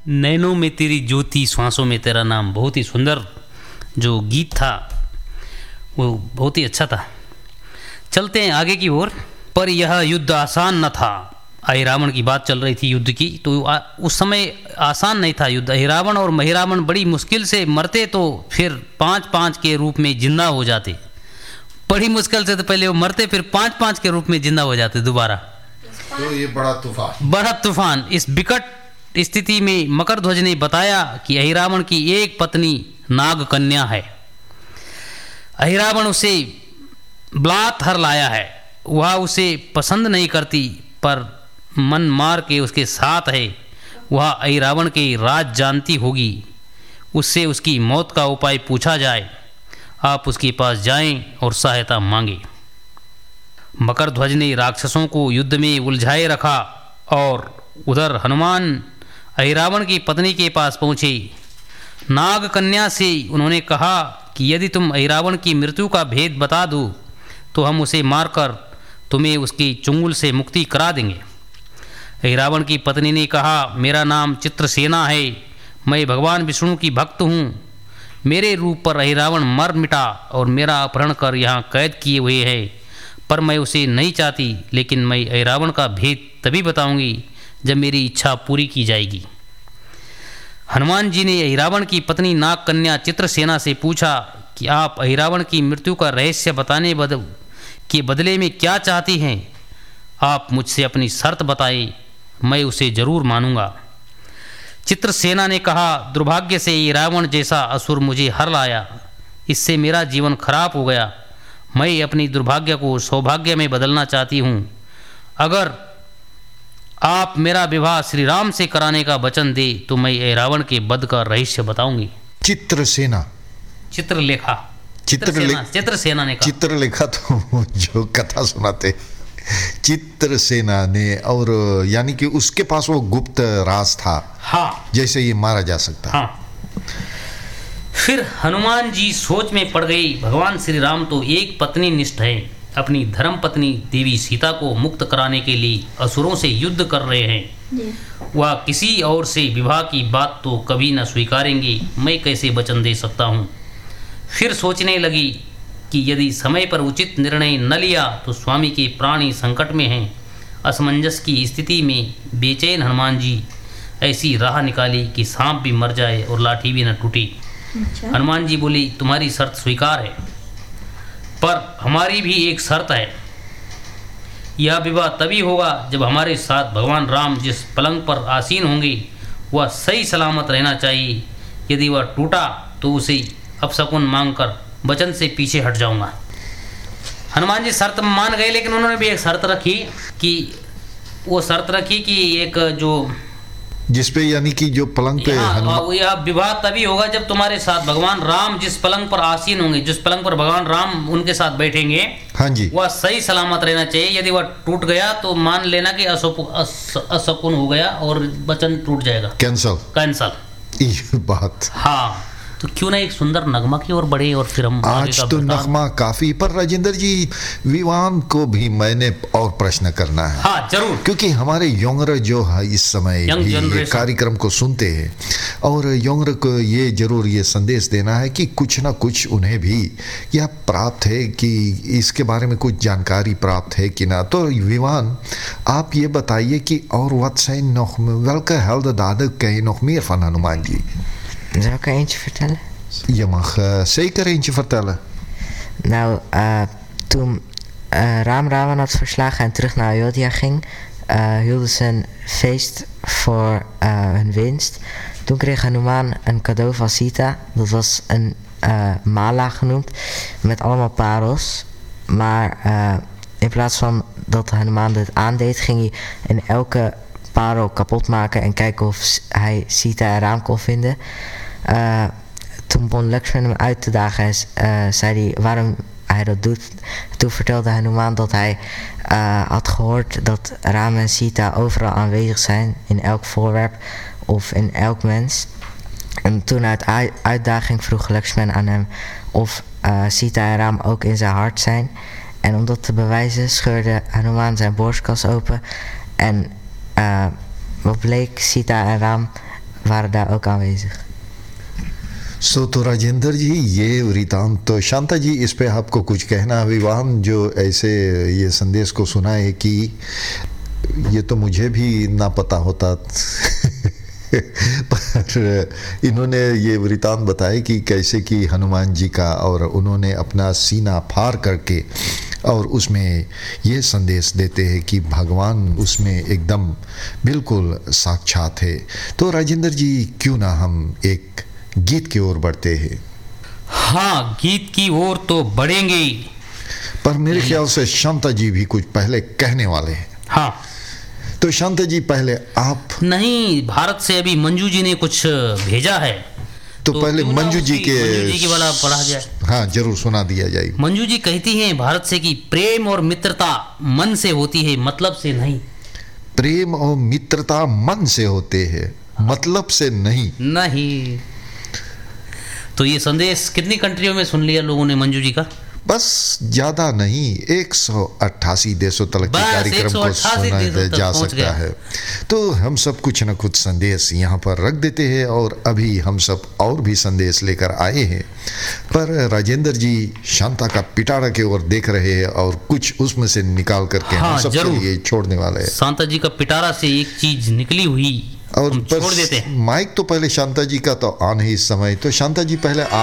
नैनों में तेरी ज्योति श्वासों में तेरा नाम, बहुत ही सुंदर जो गीत था वो बहुत ही अच्छा था। चलते हैं आगे की ओर। पर यह युद्ध आसान न था। अहिरावण की बात चल रही थी युद्ध की, तो उस समय आसान नहीं था युद्ध। अहिरावण और महिरावण बड़ी मुश्किल से मरते तो फिर 5-5 के रूप में जिंदा हो जाते। बड़ी मुश्किल से तो पहले वो मरते, फिर 5-5 के रूप में जिंदा हो जाते दोबारा। तो ये बड़ा तूफान। इस विकट स्थिति में मकरध्वज ने बताया कि अहिरावण की एक पत्नी नाग कन्या है। अहिरावण उसे बलात्कार लाया है। वह उसे पसंद नहीं करती पर मन मार के उसके साथ है। वह अहिरावण के राज जानती होगी। उससे उसकी मौत का उपाय पूछा जाए। आप उसके पास जाएं और सहायता मांगे। मकरध्वज ने राक्षसों को युद्ध में उलझाए रखा और उधर हनुमान अहिरावण की पत्नी के पास पहुँचे। नाग कन्या से उन्होंने कहा कि यदि तुम अहिरावण की मृत्यु का भेद बता दो तो हम उसे मारकर तुम्हें उसकी चुंगल से मुक्ति करा देंगे। अहिरावण की पत्नी ने कहा, मेरा नाम चित्रसेना है, मैं भगवान विष्णु की भक्त हूँ। मेरे रूप पर अहिरावण मर मिटा और मेरा अपहरण कर यहाँ कैद किए हुए है, पर मैं उसे नहीं चाहती। लेकिन मैं अहिरावण का भेद तभी बताऊंगी जब मेरी इच्छा पूरी की जाएगी। हनुमान जी ने अहिरावण की पत्नी नाग कन्या चित्रसेना से पूछा कि आप अहिरावण की मृत्यु का रहस्य बताने के बदले में क्या चाहती हैं? आप मुझसे अपनी शर्त बताएं, मैं उसे जरूर मानूंगा। चित्रसेना ने कहा, दुर्भाग्य से अहिरावण जैसा असुर मुझे हर लाया। इससे मेरा जीवन खराब हो गया। मैं अपनी दुर्भाग्य को सौभाग्य में बदलना चाहती हूँ। अगर आप मेरा विवाह श्री राम से कराने का वचन दे तो मैं अहिरावण के वध का रहस्य बताऊंगी। चित्रसेना ने कहा। चित्रलेखा तो जो कथा सुनाते चित्रसेना ने, और यानी कि उसके पास वो गुप्त राज था। हाँ, जैसे ये मारा जा सकता। हाँ। फिर हनुमान जी सोच में पड़ गई। भगवान श्री राम तो एक पत्नी निष्ठ है। अपनी धर्म पत्नी देवी सीता को मुक्त कराने के लिए असुरों से युद्ध कर रहे हैं। वह किसी और से विवाह की बात तो कभी न स्वीकारेंगे। मैं कैसे वचन दे सकता हूँ? फिर सोचने लगी कि यदि समय पर उचित निर्णय न लिया तो स्वामी के प्राण ही संकट में हैं। असमंजस की स्थिति में बेचैन हनुमान जी ऐसी राह निकाली कि सांप भी मर जाए और लाठी भी न टूटी। हनुमान जी बोली, तुम्हारी शर्त स्वीकार है, पर हमारी भी एक शर्त है। यह विवाह तभी होगा जब हमारे साथ भगवान राम जिस पलंग पर आसीन होंगे वह सही सलामत रहना चाहिए। यदि वह टूटा तो उसे अपशकुन मांगकर वचन से पीछे हट जाऊंगा। हनुमान जी शर्त मान गए, लेकिन उन्होंने भी एक शर्त रखी कि एक जो जिसपे यानी कि जो पलंग पे यह विवाह तभी होगा जब तुम्हारे साथ भगवान राम जिस पलंग पर आसीन होंगे, जिस पलंग पर भगवान राम उनके साथ बैठेंगे, हाँ जी, वह सही सलामत रहना चाहिए। यदि वह टूट गया तो मान लेना कि असकुन हो गया और वचन टूट जाएगा, कैंसल। ये बात, हाँ। तो क्यों ना एक सुंदर नगमा की ओर बढ़े और फिर हम आज तो नगमा काफी। पर राजेंद्र जी, विवान को भी मैंने और प्रश्न करना है। हाँ, जरूर। क्योंकि हमारे यंगर जो है इस समय ये कार्यक्रम को सुनते हैं, और यंगर को ये जरूर ये संदेश देना है कि कुछ ना कुछ उन्हें भी यह प्राप्त है कि इसके बारे में कुछ जानकारी प्राप्त है कि ना। तो विवान, आप ये बताइए कि और wat zijn nog welke heldendaden kan je nog meer van Hanuman ji? Zou ik er eentje vertellen? Je mag zeker eentje vertellen. Nou, toen Ram Ravan had verslagen en terug naar Ayodhya ging, hielden ze een feest voor hun winst. Toen kreeg Hanuman een cadeau van Sita. Dat was een mala genoemd, met allemaal parels. Maar in plaats van dat Hanuman dit aandeed, ging hij in elke parel kapot maken en kijken of hij Sita en Ram kon vinden. Toen begon Lakshman hem uit te dagen en zei hij waarom hij dat doet. Toen vertelde Hanuman dat hij had gehoord dat Ram en Sita overal aanwezig zijn, in elk voorwerp of in elk mens. En toen uit uitdaging vroeg Lakshman aan hem of Sita en Ram ook in zijn hart zijn. En om dat te bewijzen scheurde Hanuman zijn borstkas open en wat bleek, Sita en Ram waren daar ook aanwezig. तो राजेंद्र जी, ये वृतांत तो शांता जी, इस पे आपको कुछ कहना विवान जो ऐसे ये संदेश को सुना है कि ये तो मुझे भी ना पता होता पर इन्होंने ये वृतांत बताया कि कैसे कि हनुमान जी का, और उन्होंने अपना सीना फाड़ करके और उसमें ये संदेश देते हैं कि भगवान उसमें एकदम बिल्कुल साक्षात है। तो राजेंद्र जी, क्यों ना हम एक गीत की ओर बढ़ते हैं। हाँ, गीत की ओर तो बढ़ेंगे ही, पर मेरे ख्याल से शांता जी भी कुछ पहले कहने वाले हैं। हाँ, तो शांता जी, पहले आप। नहीं, भारत से अभी मंजू जी ने कुछ भेजा है, तो पहले मंजू जी के वाला पढ़ा जाए। हाँ, जरूर सुना दिया जाए। मंजू जी कहती हैं भारत से कि प्रेम और मित्रता मन से होती है, मतलब से नहीं। प्रेम और मित्रता मन से होते हैं, मतलब से नहीं। तो ये संदेश कितनी कंट्रियों में सुन लिया लोगों ने मंजू जी का? बस ज्यादा नहीं, 188 देशों तक के कार्यक्रम को सुना जा सकता है। तो हम सब कुछ न कुछ संदेश यहाँ पर रख देते हैं, और अभी हम सब और भी संदेश लेकर आए हैं। पर राजेंद्र जी शांता का पिटारा की ओर देख रहे हैं और कुछ उसमें से निकाल करके हम सबके लिए छोड़ने वाले हैं। शांता जी का पिटारा से एक चीज निकली हुई और छोड़ देते हैं। माइक तो पहले शांता जी का तो ऑन है इस समय। तो शांता जी, पहले